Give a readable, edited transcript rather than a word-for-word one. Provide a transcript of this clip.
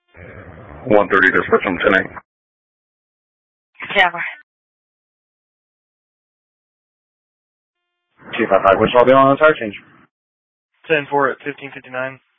130 to switch them tonight. Camera. 255, which I'll be on the tire change. 10-4 at 1559.